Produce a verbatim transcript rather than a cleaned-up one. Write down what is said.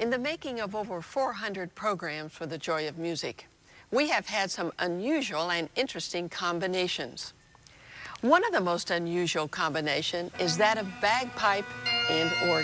In the making of over four hundred programs for the Joy of Music, we have had some unusual and interesting combinations. One of the most unusual combination is that of bagpipe and organ.